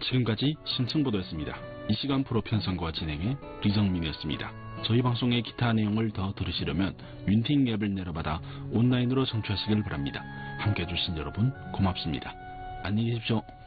지금까지 심층보도였습니다. 이 시간 프로 편성과 진행의 리정민이었습니다. 저희 방송의 기타 내용을 더 들으시려면 윈팅 앱을 내려받아 온라인으로 청취하시길 바랍니다. 함께 해주신 여러분 고맙습니다. 안녕히 계십시오.